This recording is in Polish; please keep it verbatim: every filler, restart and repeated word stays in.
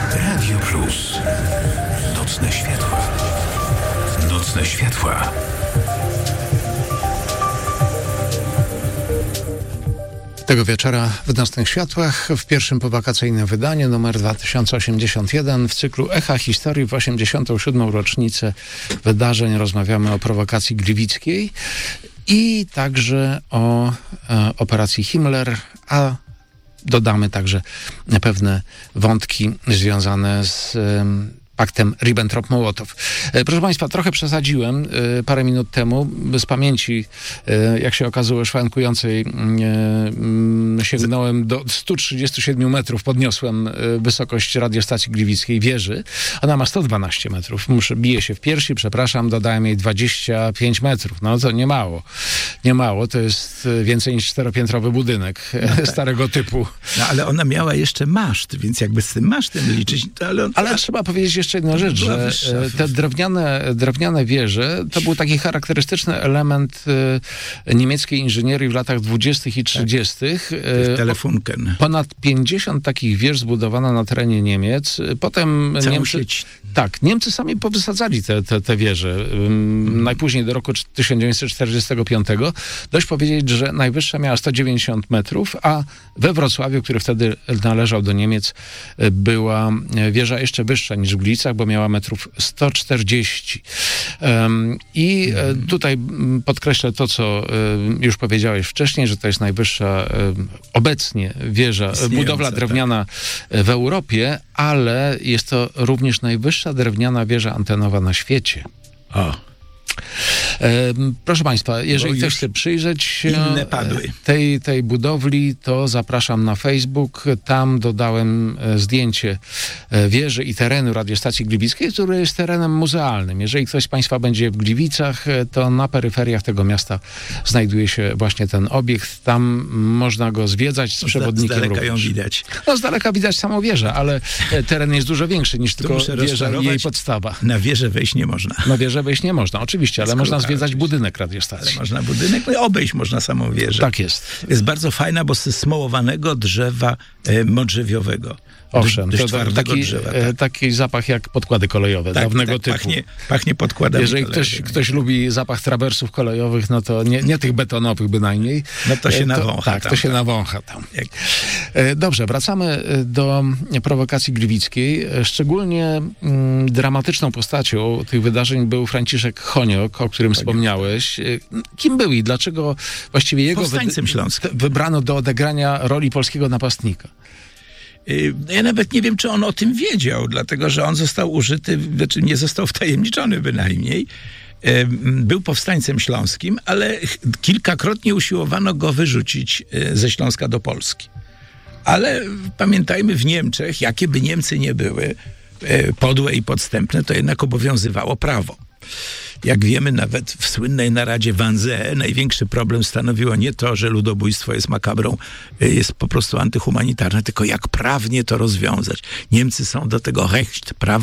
Radio Plus. Nocne światła. Nocne światła. Tego wieczora w Nocnych Światłach w pierwszym powakacyjnym wydaniu numer dwa tysiące osiemdziesiąt jeden w cyklu Echa Historii w osiemdziesiątą siódmą rocznicę wydarzeń rozmawiamy o prowokacji gliwickiej i także o e, operacji Himmler, a dodamy także pewne wątki związane z e, paktem Ribbentrop-Mołotow. Proszę Państwa, trochę przesadziłem y, parę minut temu. Z pamięci, y, jak się okazało, szwankującej y, y, sięgnąłem do stu trzydziestu siedmiu metrów. Podniosłem y, wysokość radiostacji gliwickiej wieży. Ona ma sto dwanaście metrów. Muszę, biję się w piersi, przepraszam, dodałem jej dwadzieścia pięć metrów. No to nie mało. Nie mało. To jest więcej niż czteropiętrowy budynek no starego typu. No ale ona miała jeszcze maszt, więc jakby z tym masztem liczyć, to ale on... Ale trzeba powiedzieć jeszcze jedna rzecz, że te drewniane, drewniane wieże to był taki charakterystyczny element y, niemieckiej inżynierii w latach dwudziestych i trzydziestych. Tak. Telefunken. Ponad pięćdziesiąt takich wież zbudowano na terenie Niemiec. Potem Całą Niemcy, sieć. tak, Niemcy sami powysadzali te, te, te wieże. Hmm. Najpóźniej do roku tysiąc dziewięćset czterdziestego piątego. Dość powiedzieć, że najwyższa miała sto dziewięćdziesiąt metrów, a we Wrocławiu, który wtedy należał do Niemiec, była wieża jeszcze wyższa niż w Gliwicach, bo miała metrów sto czterdzieści. Um, I hmm. tutaj podkreślę to, co już powiedziałeś wcześniej, że to jest najwyższa um, obecnie wieża, Istniejąca, budowla drewniana tak. w Europie, ale jest to również najwyższa drewniana wieża antenowa na świecie. O. Proszę Państwa, jeżeli ktoś chce przyjrzeć się tej, tej budowli, to zapraszam na Facebook. Tam dodałem zdjęcie wieży i terenu radiostacji gliwickiej, który jest terenem muzealnym. Jeżeli ktoś z Państwa będzie w Gliwicach, to na peryferiach tego miasta znajduje się właśnie ten obiekt. Tam można go zwiedzać z przewodnikiem. Z daleka również. ją widać. No z daleka widać samą wieżę, ale teren jest dużo większy niż tylko wieża i jej podstawa. Na wieżę wejść nie można. Na wieżę wejść nie można, oczywiście, ale można zwiedzać budynek radiostacji. Ale można budynek, no i obejść można samą wieżę. Tak jest. Jest bardzo fajna, bo z smołowanego drzewa e, modrzewiowego. Owszem, dość to taki, drzewa, tak. taki zapach jak podkłady kolejowe, tak, dawnego tak, typu. Pachnie, pachnie podkładami Jeżeli ktoś, ktoś lubi zapach trawersów kolejowych, no to nie, nie tych betonowych bynajmniej. No to się nawącha. Tak, tam, to się tak. nawącha tam. Jak... Dobrze, wracamy do prowokacji gliwickiej. Szczególnie mm, dramatyczną postacią tych wydarzeń był Franciszek Honiok, o którym Honiok. wspomniałeś. Kim był i dlaczego właściwie jego Powstańcem wy... śląskim. wybrano do odegrania roli polskiego napastnika? Ja nawet nie wiem, czy on o tym wiedział, dlatego że on został użyty, znaczy nie został wtajemniczony bynajmniej. Był powstańcem śląskim, ale kilkakrotnie usiłowano go wyrzucić ze Śląska do Polski. Ale pamiętajmy, w Niemczech, jakie by Niemcy nie były podłe i podstępne, to jednak obowiązywało prawo. Jak wiemy, nawet w słynnej naradzie Wannsee największy problem stanowiło nie to, że ludobójstwo jest makabrą, jest po prostu antyhumanitarne, tylko jak prawnie to rozwiązać. Niemcy są do tego recht, prawa